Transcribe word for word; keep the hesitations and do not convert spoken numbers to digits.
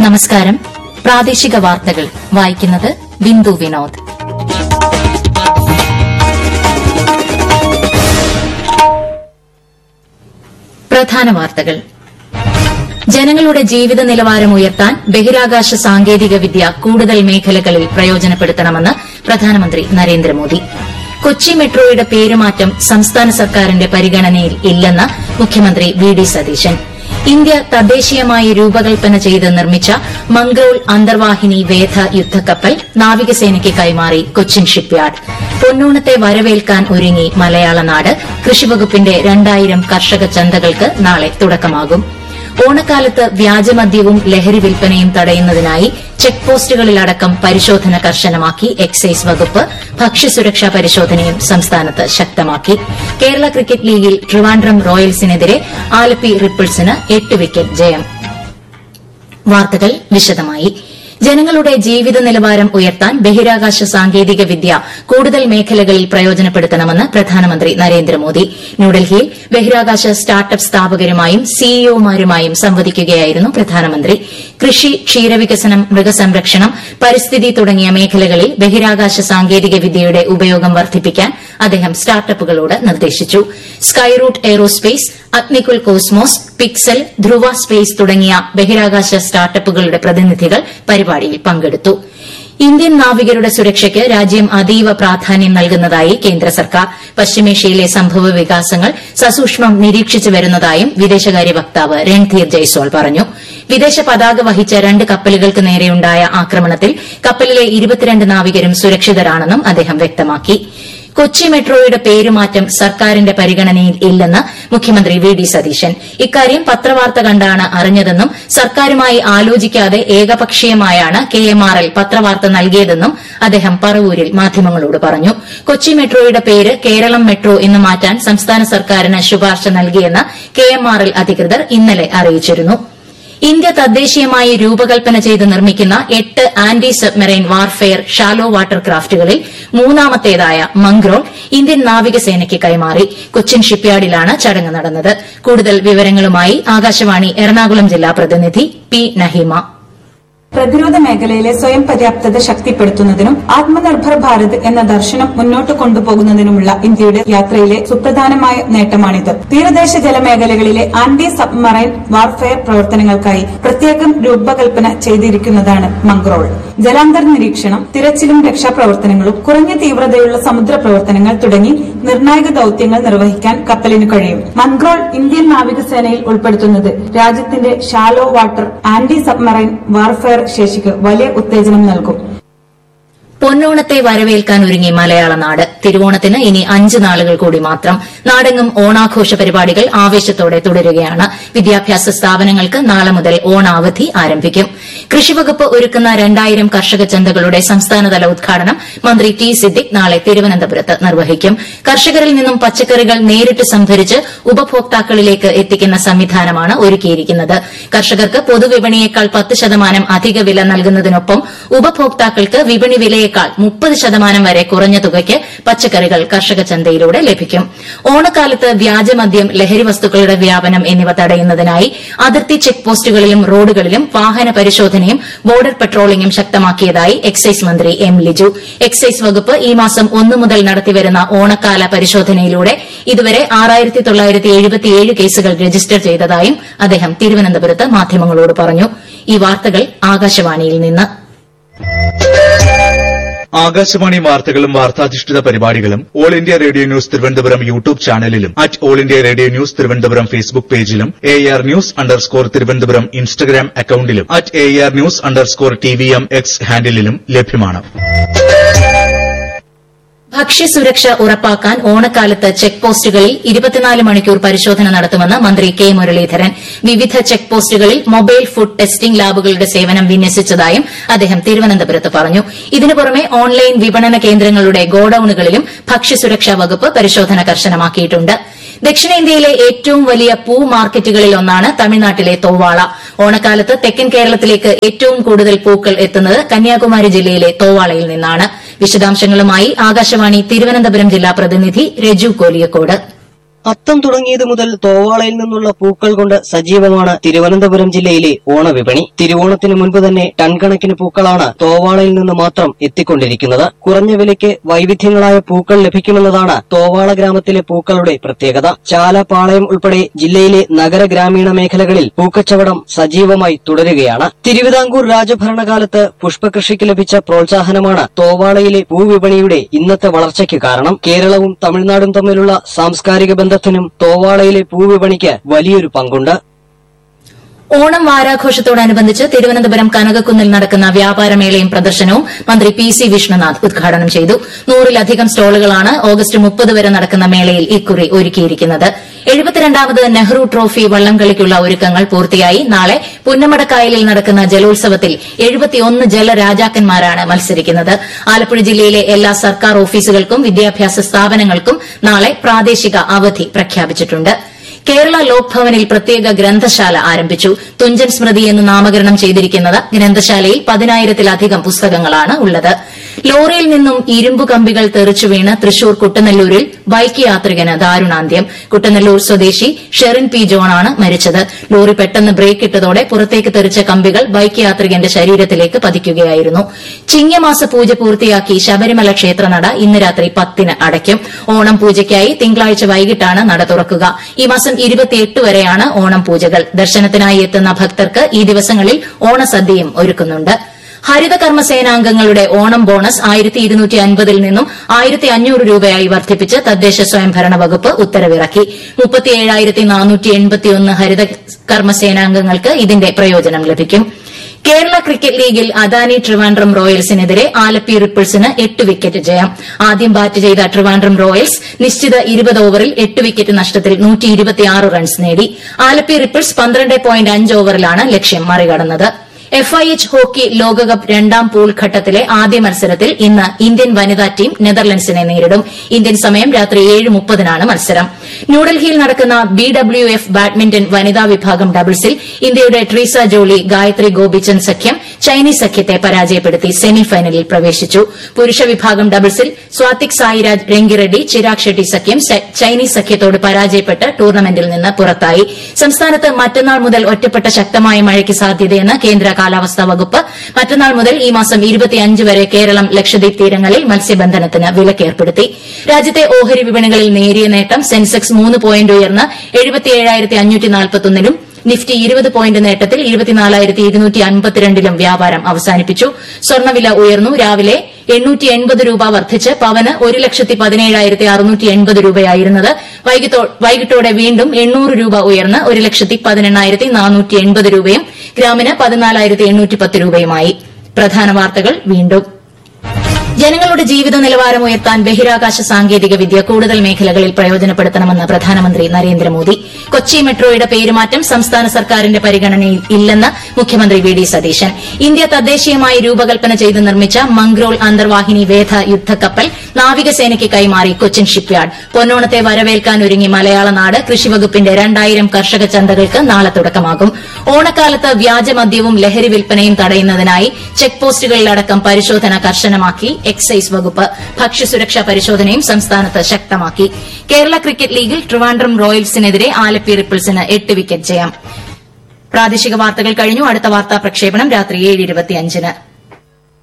നമസ്കാരം. പ്രാദേശിക വാർത്തകൾ വായിക്കുന്നത് ബിന്ദു വിനോദ്. പ്രധാന വാർത്തകൾ. ജനങ്ങളുടെ ജീവിത നിലവാരം ഉയർത്താൻ ബഹിരാകാശ സാങ്കേതിക വിദ്യ കൂടുതൽ മേഖലകളിൽ പ്രയോജനപ്പെടുത്തണമെന്ന് പ്രധാനമന്ത്രി നരേന്ദ്രമോദി. കൊച്ചി മെട്രോയുടെ പേരുമാറ്റം സംസ്ഥാന സർക്കാരിന്റെ പരിഗണനയിൽ ഇല്ലെന്ന് മുഖ്യമന്ത്രി വി ഡി സതീശൻ. ഇന്ത്യ തദ്ദേശീയമായി രൂപകൽപ്പന ചെയ്ത് നിർമ്മിച്ച മംഗ്രോൾ അന്തർവാഹിനി വേധ യുദ്ധക്കപ്പൽ നാവികസേനയ്ക്ക് കൈമാറി കൊച്ചിൻ ഷിപ്പ്യാർഡ്. പൊന്നോണത്തെ വരവേൽക്കാൻ ഒരുങ്ങി മലയാളനാട്. കൃഷിവകുപ്പിന്റെ രണ്ടായിരം കർഷക ചന്തകൾക്ക് നാളെ തുടക്കമാകും. ഓണക്കാലത്ത് വ്യാജമദ്യവും ലഹരി വിൽപ്പനയും തടയുന്നതിനായി ചെക്ക് പോസ്റ്റുകളിലടക്കം പരിശോധന കർശനമാക്കി എക്സൈസ് വകുപ്പ്. ഭക്ഷ്യസുരക്ഷാ പരിശോധനയും സംസ്ഥാനത്ത് ശക്തമാക്കി. കേരള ക്രിക്കറ്റ് ലീഗിൽ ട്രിവാൻഡ്രം റോയൽസിനെതിരെ ആലപ്പി റിപ്പിൾസിന് എട്ട് വിക്കറ്റ് ജയം. വാർത്തകൾ വിശദമായി. ജനങ്ങളുടെ ജീവിത നിലവാരം ഉയർത്താൻ ബഹിരാകാശ സാങ്കേതിക വിദ്യ കൂടുതൽ മേഖലകളിൽ പ്രയോജനപ്പെടുത്തണമെന്ന് പ്രധാനമന്ത്രി നരേന്ദ്രമോദി. ന്യൂഡൽഹിയിൽ ബഹിരാകാശ സ്റ്റാർട്ടപ്പ് സ്ഥാപകരുമായും സിഇഒമാരുമായും സംവദിക്കുകയായിരുന്നു പ്രധാനമന്ത്രി. കൃഷി, ക്ഷീരവികസനം, മൃഗസംരക്ഷണം, പരിസ്ഥിതി തുടങ്ങിയ മേഖലകളിൽ ബഹിരാകാശ സാങ്കേതിക വിദ്യയുടെ ഉപയോഗം വർദ്ധിപ്പിക്കാൻ അദ്ദേഹം സ്റ്റാർട്ടപ്പുകളോട് നിർദ്ദേശിച്ചു. Skyroot aerospace, Agnikul cosmos, pixel, ധ്രുവ സ്പേസ് തുടങ്ങിയ ബഹിരാകാശ സ്റ്റാർട്ടപ്പുകളുടെ പ്രതിനിധികൾ പരിപാടിയിൽ പങ്കെടുത്തു. ഇന്ത്യൻ നാവികരുടെ സുരക്ഷയ്ക്ക് രാജ്യം അതീവ പ്രാധാന്യം നൽകുന്നതായി കേന്ദ്ര സർക്കാർ. പശ്ചിമേഷ്യയിലെ സംഭവ വികാസങ്ങൾ സസൂക്ഷ്മം നിരീക്ഷിച്ചു വരുന്നതായും വിദേശകാര്യ വക്താവ് രൺധീർ ജയ്സ്വാൾ പറഞ്ഞു. വിദേശ പതാക വഹിച്ച രണ്ട് കപ്പലുകൾക്ക് നേരെയുണ്ടായ ആക്രമണത്തിൽ കപ്പലിലെ ഇരുപത്തിരണ്ട് നാവികരും സുരക്ഷിതരാണെന്നും അദ്ദേഹം വ്യക്തമാക്കി. കൊച്ചി മെട്രോയുടെ പേരുമാറ്റം സർക്കാരിന്റെ പരിഗണനയിൽ ഇല്ലെന്ന് മുഖ്യമന്ത്രി വി ഡി സതീശൻ. ഇക്കാര്യം പത്രവാർത്ത കണ്ടാണ് അറിഞ്ഞതെന്നും സർക്കാരുമായി ആലോചിക്കാതെ ഏകപക്ഷീയമായാണ് കെ എം ആർ എൽ പത്രവാർത്ത നൽകിയതെന്നും അദ്ദേഹം പറവൂരിൽ മാധ്യമങ്ങളോട് പറഞ്ഞു. കൊച്ചി മെട്രോയുടെ പേര് കേരളം മെട്രോ എന്ന് മാറ്റാൻ സംസ്ഥാന സർക്കാരിന് ശുപാർശ നൽകിയെന്ന് കെ എം ആർ എൽ അധികൃതർ ഇന്നലെ അറിയിച്ചിരുന്നു. ഇന്ത്യ തദ്ദേശീയമായി രൂപകൽപ്പന ചെയ്ത് നിർമ്മിക്കുന്ന എട്ട് anti submarine warfare shallow water ക്രാഫ്റ്റുകളിൽ മൂന്നാമത്തേതായ Mangrol Indian നാവികസേനയ്ക്ക് കൈമാറി. കൊച്ചിൻ ഷിപ്പ്യാർഡിലാണ് ചടങ്ങ് നടന്നത്. കൂടുതൽ വിവരങ്ങളുമായി ആകാശവാണി എറണാകുളം ജില്ലാ പ്രതിനിധി പി നഹീമ. പ്രതിരോധ മേഖലയിലെ സ്വയം പര്യാപ്തത ശക്തിപ്പെടുത്തുന്നതിനും ആത്മനിർഭർ ഭാരത് എന്ന ദർശനം മുന്നോട്ട് കൊണ്ടുപോകുന്നതിനുമുള്ള ഇന്ത്യയുടെ യാത്രയിലെ സുപ്രധാനമായ നേട്ടമാണിത്. തീരദേശ ജലമേഖലകളിലെ ആന്റി സബ്മറൈൻ വാർഫെയർ പ്രവർത്തനങ്ങൾക്കായി പ്രത്യേകം രൂപകൽപ്പന ചെയ്തിരിക്കുന്നതാണ് മംഗ്രോൾ. ജലാന്തർ നിരീക്ഷണം, തിരച്ചിലും രക്ഷാപ്രവർത്തനങ്ങളും, കുറഞ്ഞ തീവ്രതയുള്ള സമുദ്ര പ്രവർത്തനങ്ങൾ തുടങ്ങി നിർണായക ദൌത്യങ്ങൾ നിർവഹിക്കാൻ കപ്പലിന് കഴിയും. മംഗ്രോൾ ഇന്ത്യൻ നാവികസേനയിൽ ഉൾപ്പെടുത്തുന്നത് രാജ്യത്തിന്റെ shallow water anti submarine warfare ശേഷിക്ക് വലിയ ഉത്തേജനം നൽകും. പൊന്നോണത്തെ വരവേൽക്കാൻ ഒരുങ്ങി മലയാളനാട്. തിരുവോണത്തിന് ഇനി അഞ്ച് നാളുകൾ കൂടി മാത്രം. നാടെങ്ങും ഓണാഘോഷ പരിപാടികൾ ആവേശത്തോടെ തുടരുകയാണ്. വിദ്യാഭ്യാസ സ്ഥാപനങ്ങൾക്ക് നാളെ മുതൽ ഓണാവധി ആരംഭിക്കും. കൃഷിവകുപ്പ് ഒരുക്കുന്ന രണ്ടായിരം കർഷക ചന്തകളുടെ സംസ്ഥാനതല ഉദ്ഘാടനം മന്ത്രി ടി സിദ്ദിഖ് നാളെ തിരുവനന്തപുരത്ത് നിർവഹിക്കും. കർഷകരിൽ നിന്നും പച്ചക്കറികൾ നേരിട്ട് സംഭരിച്ച് ഉപഭോക്താക്കളിലേക്ക് എത്തിക്കുന്ന സംവിധാനമാണ് ഒരുക്കിയിരിക്കുന്നത്. കർഷകർക്ക് പൊതുവിപണിയേക്കാൾ പത്ത് ശതമാനം അധിക വില നൽകുന്നതിനൊപ്പം ഉപഭോക്താക്കൾക്ക് വിപണി വിലയേക്കാൾ മുപ്പത് ശതമാനം വരെ കുറഞ്ഞ തുകയ്ക്ക് പച്ചക്കറികൾ കർഷക ചന്തയിലൂടെ ലഭിക്കും. ഓണക്കാലത്ത് വ്യാജമദ്യം, ലഹരി വസ്തുക്കളുടെ വ്യാപനം എന്നിവ തടയുന്നതിനായി അതിർത്തി ചെക്ക് പോസ്റ്റുകളിലും റോഡുകളിലും വാഹന പരിശോധനയും ബോർഡർ പട്രോളിംഗും ശക്തമാക്കിയതായി എക്സൈസ് മന്ത്രി എം ലിജു. എക്സൈസ് വകുപ്പ് ഈ മാസം ഒന്ന് മുതൽ നടത്തിവരുന്ന ഓണക്കാല പരിശോധനയിലൂടെ ഇതുവരെ ആറായിരത്തി തൊള്ളായിരത്തി എഴുപത്തിയേഴ് കേസുകൾ രജിസ്റ്റർ ചെയ്തതായും അദ്ദേഹം തിരുവനന്തപുരത്ത് മാധ്യമങ്ങളോട് പറഞ്ഞു. ഈ വാർത്തകൾ ആകാശവാണിയിൽ നിന്ന്. ആകാശവാണി വാർത്തകളും വാർത്താധിഷ്ഠിത പരിപാടികളും all India radio news Thiruvananthapuram YouTube ചാനലിലും at all India radio news Thiruvananthapuram Facebook പേജിലും A R news underscore Thiruvananthapuram Instagram അക്കൌണ്ടിലും at A R news underscore T V M X ഹാൻഡിലും ലഭ്യമാണ്. ഭക്ഷ്യസുരക്ഷ ഉറപ്പാക്കാൻ ഓണക്കാലത്ത് ചെക്ക് പോസ്റ്റുകളിൽ ഇരുപത്തിനാല് മണിക്കൂർ പരിശോധന നടത്തുമെന്ന് മന്ത്രി കെ മുരളീധരൻ. വിവിധ ചെക്ക് പോസ്റ്റുകളിൽ മൊബൈൽ ഫുഡ് ടെസ്റ്റിംഗ് ലാബുകളുടെ സേവനം വിന്യസിച്ചതായും അദ്ദേഹം തിരുവനന്തപുരത്ത് പറഞ്ഞു. ഇതിനു പുറമെ ഓൺലൈൻ വിപണന കേന്ദ്രങ്ങളുടെ ഗോഡൌണുകളിലും ഭക്ഷ്യസുരക്ഷാ വകുപ്പ് പരിശോധന കർശനമാക്കിയിട്ടുണ്ട്. ദക്ഷിണേന്ത്യയിലെ ഏറ്റവും വലിയ പൂ മാർക്കറ്റുകളിൽ ഒന്നാണ് തമിഴ്നാട്ടിലെ തോവാള. ഓണക്കാലത്ത് തെക്കൻ കേരളത്തിലേക്ക് ഏറ്റവും കൂടുതൽ പൂക്കൾ എത്തുന്നത് കന്യാകുമാരി ജില്ലയിലെ തോവാളയിൽ നിന്നാണ്. വിശദാംശങ്ങളുമായി ആകാശവാണി തിരുവനന്തപുരം ജില്ലാ പ്രതിനിധി രജു കോലിയക്കോട്. അത്തം തുടങ്ങിയത് മുതൽ തോവാളയിൽ നിന്നുള്ള പൂക്കൾ കൊണ്ട് സജീവമാണ് തിരുവനന്തപുരം ജില്ലയിലെ ഓണവിപണി. തിരുവോണത്തിന് മുൻപ് തന്നെ ടൺ കണക്കിന് പൂക്കളാണ് തോവാളയിൽ നിന്ന് മാത്രം എത്തിക്കൊണ്ടിരിക്കുന്നത്. കുറഞ്ഞ വിലയ്ക്ക് വൈവിധ്യങ്ങളായ പൂക്കൾ ലഭിക്കുമെന്നതാണ് തോവാള ഗ്രാമത്തിലെ പൂക്കളുടെ പ്രത്യേകത. ചാല, പാളയം ഉൾപ്പെടെ ജില്ലയിലെ നഗര ഗ്രാമീണ മേഖലകളിൽ പൂക്കച്ചവടം സജീവമായി തുടരുകയാണ്. തിരുവിതാംകൂർ രാജഭരണകാലത്ത് പുഷ്പകൃഷിക്ക് ലഭിച്ച പ്രോത്സാഹനമാണ് തോവാളയിലെ പൂവിപണിയുടെ ഇന്നത്തെ വളർച്ചയ്ക്ക് കാരണം. കേരളവും തമിഴ്നാടും തമ്മിലുള്ള സാംസ്കാരിക ബന്ധത്തിനും തോവാളയിലെ പൂവിപണിക്ക് വലിയൊരു പങ്കുണ്ട്. ഓണം വാരാഘോഷത്തോടനുബന്ധിച്ച് തിരുവനന്തപുരം കനകക്കുന്നിൽ നടക്കുന്ന വ്യാപാരമേളയും പ്രദർശനവും മന്ത്രി പി സി വിഷ്ണുനാഥ് ഉദ്ഘാടനം ചെയ്തു. നൂറിലധികം സ്റ്റോളുകളാണ് ഓഗസ്റ്റ് മുപ്പത് വരെ നടക്കുന്ന മേളയിൽ ഇക്കുറി ഒരുക്കിയിരിക്കുന്നത്. എഴുപത്തിരണ്ടാമത് നെഹ്റു ട്രോഫി വള്ളംകളിക്കുള്ള ഒരുക്കങ്ങൾ പൂർത്തിയായി. നാളെ പുന്നമടക്കായലിൽ നടക്കുന്ന ജലോത്സവത്തിൽ എഴുപത്തിയൊന്ന് ജലരാജാക്കന്മാരാണ് മത്സരിക്കുന്നത്. ആലപ്പുഴ ജില്ലയിലെ എല്ലാ സർക്കാർ ഓഫീസുകൾക്കും വിദ്യാഭ്യാസ സ്ഥാപനങ്ങൾക്കും നാളെ പ്രാദേശിക അവധി പ്രഖ്യാപിച്ചിട്ടുണ്ട്. കേരള ലോക്ഭവനിൽ പ്രത്യേക ഗ്രന്ഥശാല ആരംഭിച്ചു. തുഞ്ചൻ സ്മൃതി എന്ന് നാമകരണം ചെയ്തിരിക്കുന്നത് ഗ്രന്ഥശാലയിൽ പതിനായിരത്തിലധികം പുസ്തകങ്ങളാണ് ഉള്ളത്. ലോറിയിൽ നിന്നും ഇരുമ്പു കമ്പികൾ തെറിച്ചു വീണ് തൃശൂർ കുട്ടനെല്ലൂരിൽ ബൈക്ക് യാത്രികന് ദാരുണാന്ത്യം. കുട്ടനെല്ലൂർ സ്വദേശി ഷെറിൻ പി ജോണാണ് മരിച്ചത്. ലോറി പെട്ടെന്ന് ബ്രേക്ക് ഇട്ടതോടെ പുറത്തേക്ക് തെറിച്ച കമ്പികൾ ബൈക്ക് യാത്രികന്റെ ശരീരത്തിലേക്ക് പതിക്കുകയായിരുന്നു. ചിങ്ങമാസ പൂജ പൂർത്തിയാക്കി ശബരിമല ക്ഷേത്രനട ഇന്ന് രാത്രി പത്തിന് അടയ്ക്കും. ഓണം പൂജയ്ക്കായി തിങ്കളാഴ്ച വൈകിട്ടാണ് നട തുറക്കുക. ഈ മാസം ഇരുപത്തിയെട്ട് വരെയാണ് ഓണം പൂജകൾ. ദർശനത്തിനായി എത്തുന്ന ഭക്തർക്ക് ഈ ദിവസങ്ങളിൽ ഓണസദ്യയും ഒരുക്കുന്നുണ്ട്. ഹരിത കർമ്മസേനാംഗങ്ങളുടെ ഓണം ബോണസ് ആയിരത്തി ഇരുന്നൂറ്റി അൻപതിൽ നിന്നും ആയിരത്തി അഞ്ഞൂറ് രൂപയായി വർദ്ധിപ്പിച്ച് തദ്ദേശ സ്വയംഭരണ വകുപ്പ് ഉത്തരവിറക്കി. മുപ്പത്തിയേഴായിരത്തി നാനൂറ്റി എൺപത്തിയൊന്ന് ഹരിത കർമ്മസേനാംഗങ്ങൾക്ക് ഇതിന്റെ പ്രയോജനം ലഭിക്കും. കേരള ക്രിക്കറ്റ് ലീഗിൽ അദാനി ട്രിവാൻഡ്രം റോയൽസിനെതിരെ ആലപ്പി റിപ്പിൾസിന് എട്ട് വിക്കറ്റ് ജയം. ആദ്യം ബാറ്റ് ചെയ്ത ട്രിവാൻഡ്രം റോയൽസ് നിശ്ചിത ഇരുപത് ഓവറിൽ എട്ട് വിക്കറ്റ് നഷ്ടത്തിൽ നൂറ്റി ഇരുപത്തിയാറ് റൺസ് നേടി. ആലപ്പി റിപ്പിൾസ് പന്ത്രണ്ട് പോയിന്റ് അഞ്ച് ഓവറിലാണ് ലക്ഷ്യം മറികടന്നത്. എഫ് ഐ എച്ച് ഹോക്കി ലോകകപ്പ് രണ്ടാം പൂൾ ഘട്ടത്തിലെ ആദ്യ മത്സരത്തിൽ ഇന്ന് ഇന്ത്യൻ വനിതാ ടീം നെതർലൻഡ്സിനെ നേരിടും. ഇന്ത്യൻ സമയം രാത്രി ഏഴ് മുപ്പതിനാണ് മത്സരം. ന്യൂഡൽഹിയിൽ നടക്കുന്ന ബി ഡബ്ല്യു എഫ് ബാഡ്മിന്റൺ വനിതാ വിഭാഗം ഡബിൾസിൽ ഇന്ത്യയുടെ ട്രീസ ജോളി ഗായത്രി ഗോപിചന്ദ് സഖ്യം ചൈനീസ് സഖ്യത്തെ പരാജയപ്പെടുത്തി സെമിഫൈനലിൽ പ്രവേശിച്ചു. പുരുഷ വിഭാഗം ഡബിൾസിൽ സ്വാതിക് സായിരാജ് രംഗിറെഡ്ഡി ചിരാഗ് ഷെട്ടി സഖ്യം ചൈനീസ് സഖ്യത്തോട് പരാജയപ്പെട്ട് ടൂർണമെന്റിൽ നിന്ന് പുറത്തായി. സംസ്ഥാനത്ത് മറ്റന്നാൾ മുതൽ ഒറ്റപ്പെട്ട ശക്തമായ മഴയ്ക്ക് സാധ്യതയെന്ന് കേന്ദ്ര കാലാവസ്ഥാ വകുപ്പ്. മറ്റന്നാൾ മുതൽ ഈ മാസം ഇരുപത്തിയഞ്ച് വരെ കേരളം ലക്ഷദ്വീപ് തീരങ്ങളിൽ മത്സ്യബന്ധനത്തിന് വിലക്കേർപ്പെടുത്തി. രാജ്യത്തെ ഓഹരി വിപണികളിൽ നേരിയ നേട്ടം. സെൻസെക്സ് മൂന്ന് പോയിന്റ് ഉയർന്ന് എഴുപത്തിയേഴായിരത്തി അഞ്ഞൂറ്റി നാൽപ്പത്തൊന്നിലും നിഫ്റ്റി ഇരുപത് പോയിന്റ് നേട്ടത്തിൽ ഇരുപത്തിനാലായിരത്തി ഇരുന്നൂറ്റി അൻപത്തിരണ്ടിലും വ്യാപാരം അവസാനിപ്പിച്ചു. സ്വർണ്ണവില ഉയർന്നു. രാവിലെ എണ്ണൂറ്റി എൺപത് രൂപ വർദ്ധിച്ച് പവന് ഒരു ലക്ഷത്തി പതിനേഴായിരത്തി അറുന്നൂറ്റി എൺപത് രൂപയായിരുന്നത് വൈകിട്ടോടെ വീണ്ടും എണ്ണൂറ് രൂപ ഉയർന്ന് ഒരു ലക്ഷത്തി പതിനെണ്ണായിരത്തി നാനൂറ്റി എൺപത് രൂപയും ഗ്രാമിന് പതിനാലായിരത്തി എണ്ണൂറ്റി പത്ത് രൂപയുമായി. പ്രധാന വാർത്തകൾ വീണ്ടും. ജനങ്ങളുടെ ജീവിത നിലവാരം ഉയർത്താൻ ബഹിരാകാശ സാങ്കേതിക വിദ്യ കൂടുതൽ മേഖലകളിൽ പ്രയോജനപ്പെടുത്തണമെന്ന് പ്രധാനമന്ത്രി നരേന്ദ്രമോദി. കൊച്ചി മെട്രോയുടെ പേരുമാറ്റം സംസ്ഥാന സർക്കാരിന്റെ പരിഗണനയിൽ ഇല്ലെന്ന് മുഖ്യമന്ത്രി വി ഡി സതീശൻ. ഇന്ത്യ തദ്ദേശീയമായി രൂപകൽപ്പന ചെയ്ത് നിർമ്മിച്ച മംഗ്രോൾ അന്തർവാഹിനി വേധ യുദ്ധക്കപ്പൽ നാവികസേനയ്ക്ക് കൈമാറി കൊച്ചിൻ ഷിപ്പ്യാർഡ്. പൊന്നോണത്തെ വരവേൽക്കാനൊരുങ്ങി മലയാള നാട്. കൃഷിവകുപ്പിന്റെ രണ്ടായിരം കർഷക ചന്തകൾക്ക് നാളെ തുടക്കമാകും. ഓണക്കാലത്ത് വ്യാജമദ്യവും ലഹരി വിൽപ്പനയും തടയുന്നതിനായി ചെക്ക് പോസ്റ്റുകളിലടക്കം പരിശോധന കർശനമാക്കി എക്സൈസ് വകുപ്പ്. ഭക്ഷ്യസുരക്ഷാ പരിശോധനയും സംസ്ഥാനത്ത് ശക്തമാക്കി. കേരള ക്രിക്കറ്റ് ലീഗിൽ ട്രിവാൻഡ്രം റോയൽസിനെതിരെ ആലപ്പി റിപ്പിൾസിന് എട്ട് വിക്കറ്റ് ജയം. പ്രാദേശിക വാർത്തകൾ കഴിഞ്ഞു. അടുത്ത വാർത്താ പ്രക്ഷേപണം രാത്രി ഏഴ് ഇരുപത്തിയഞ്ചിന്.